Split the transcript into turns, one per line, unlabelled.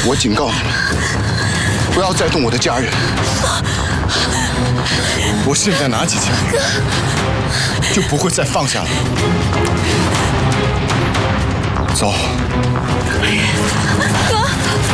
我警告你们，不要再动我的家人。我现在拿起枪，就不会再放下了。走。
哥。